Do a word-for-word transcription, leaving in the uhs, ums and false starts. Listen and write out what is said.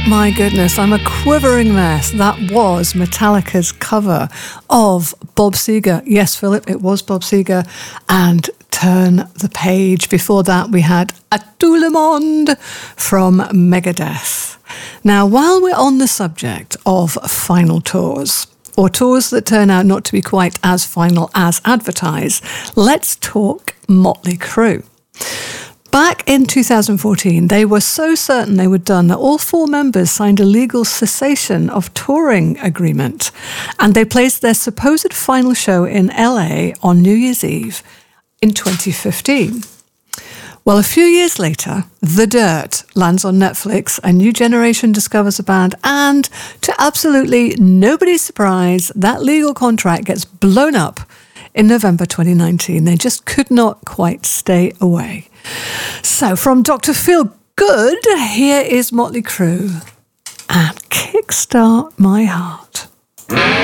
My goodness, I'm a quivering mess. That was Metallica's cover of Bob Seger. Yes, Philip, it was Bob Seger. And Turn the Page. Before that, we had A Tout le Monde from Megadeth. Now, while we're on the subject of final tours, or tours that turn out not to be quite as final as advertised, let's talk Motley Crue. Back in two thousand fourteen, they were so certain they were done that all four members signed a legal cessation of touring agreement, and they placed their supposed final show in L A on New Year's Eve in twenty fifteen. Well, a few years later, The Dirt lands on Netflix, a new generation discovers the band, and to absolutely nobody's surprise, that legal contract gets blown up in November twenty nineteen. They just could not quite stay away. So from Doctor Feel Good, here is Motley Crue and Kickstart My Heart.